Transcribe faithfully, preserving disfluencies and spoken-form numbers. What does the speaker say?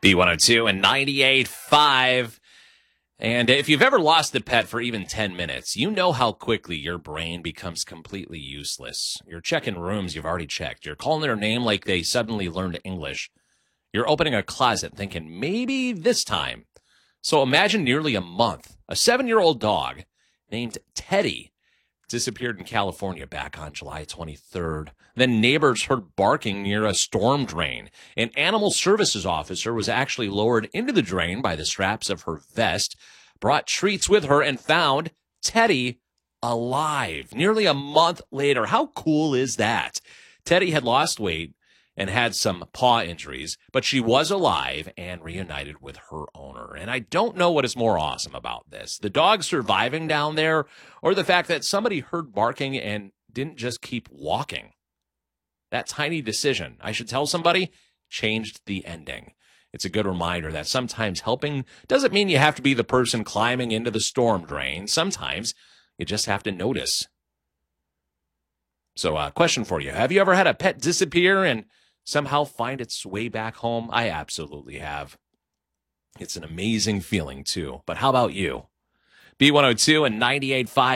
B one oh two and ninety-eight point five. And if you've ever lost a pet for even ten minutes, you know how quickly your brain becomes completely useless. You're checking rooms you've already checked. You're calling their name like they suddenly learned English. You're opening a closet thinking, maybe this time. So imagine nearly a month. A seven-year-old dog named Teddy disappeared in California back on July twenty-third. Then neighbors heard barking near a storm drain. An animal services officer was actually lowered into the drain by the straps of her vest, brought treats with her, and found Teddy alive nearly a month later. How cool is that? Teddy had lost weight and had some paw injuries, but she was alive and reunited with her owner. And I don't know what is more awesome about this, the dog surviving down there or the fact that somebody heard barking and didn't just keep walking. That tiny decision, I should tell somebody, changed the ending. It's a good reminder that sometimes helping doesn't mean you have to be the person climbing into the storm drain. Sometimes you just have to notice. So, uh, question for you. Have you ever had a pet disappear and somehow find its way back home? I absolutely have. It's an amazing feeling, too. But how about you? B one oh two and ninety-eight point five.